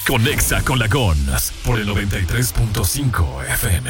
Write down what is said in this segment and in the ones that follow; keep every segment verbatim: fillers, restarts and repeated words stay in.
Conexa con la Gons por el noventa y tres punto cinco F M.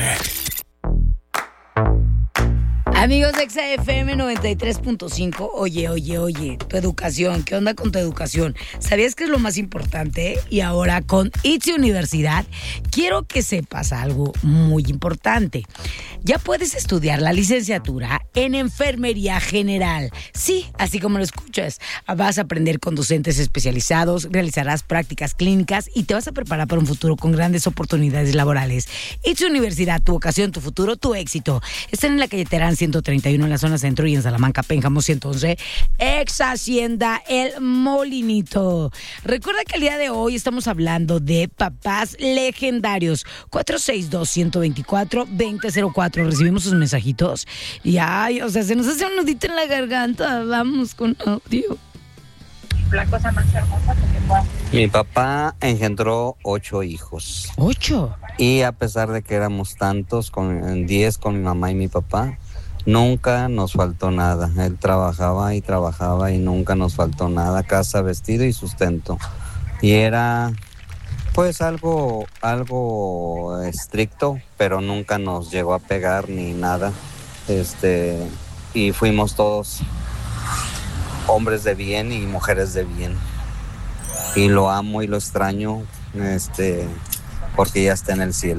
Amigos de Exa F M noventa y tres punto cinco, oye, oye, oye, tu educación, ¿qué onda con tu educación? ¿Sabías que es lo más importante? Y ahora con ITZY Universidad, quiero que sepas algo muy importante. Ya puedes estudiar la licenciatura en Enfermería General. Sí, así como lo escuchas. Vas a aprender con docentes especializados, realizarás prácticas clínicas y te vas a preparar para un futuro con grandes oportunidades laborales. ITZY Universidad, tu vocación, tu futuro, tu éxito. Están en la calle Terán ciento treinta y uno en la zona centro y en Salamanca, Pénjamo ciento once, ex Hacienda El Molinito. Recuerda que el día de hoy estamos hablando de papás legendarios. cuatro seis dos, uno dos cuatro, dos cero cero cuatro. Recibimos sus mensajitos y ay, o sea, se nos hace un nudito en la garganta. Vamos con audio. La cosa más hermosa que me pueda. Mi papá engendró ocho hijos. ¿Ocho? Y a pesar de que éramos tantos, con diez con mi mamá y mi papá, nunca nos faltó nada. Él trabajaba y trabajaba y nunca nos faltó nada. Casa, vestido y sustento. Y era pues algo, algo estricto, pero nunca nos llegó a pegar ni nada. Este, y fuimos todos hombres de bien y mujeres de bien. Y lo amo y lo extraño, este, porque ya está en el cielo.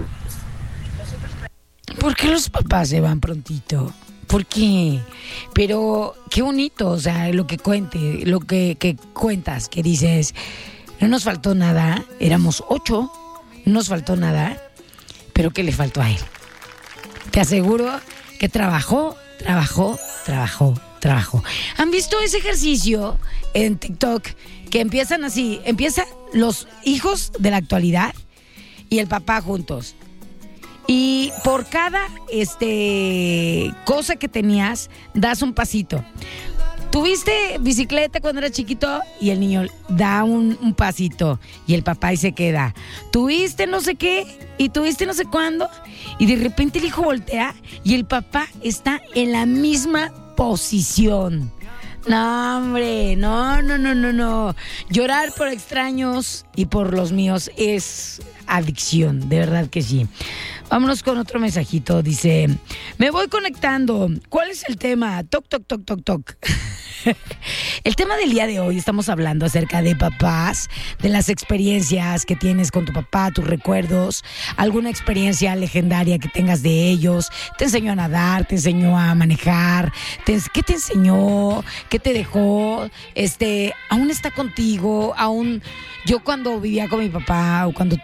¿Por qué los papás se van prontito? ¿Por qué? Pero qué bonito, o sea, lo que cuente, lo que, que cuentas, que dices, no nos faltó nada, éramos ocho, no nos faltó nada, pero ¿qué le faltó a él? Te aseguro que trabajó, trabajó, trabajó, trabajó. ¿Han visto ese ejercicio en TikTok que empiezan así? Empiezan los hijos de la actualidad y el papá juntos. Y por cada este cosa que tenías, das un pasito. ¿Tuviste bicicleta cuando eras chiquito? Y el niño da un, un pasito y el papá ahí se queda. ¿Tuviste no sé qué? Y tuviste no sé cuándo. Y de repente el hijo voltea y el papá está en la misma posición. No, hombre, no, no, no, no, no. Llorar por extraños y por los míos es adicción, de verdad que sí. Vámonos con otro mensajito. Dice, me voy conectando. ¿Cuál es el tema? Toc, toc, toc, toc, toc. El tema del día de hoy, estamos hablando acerca de papás, de las experiencias que tienes con tu papá, tus recuerdos, alguna experiencia legendaria que tengas de ellos. ¿Te enseñó a nadar? ¿Te enseñó a manejar? ¿Te, ¿Qué te enseñó? ¿Qué te dejó? Este, ¿aún está contigo? ¿Aún? Yo cuando vivía con mi papá o cuando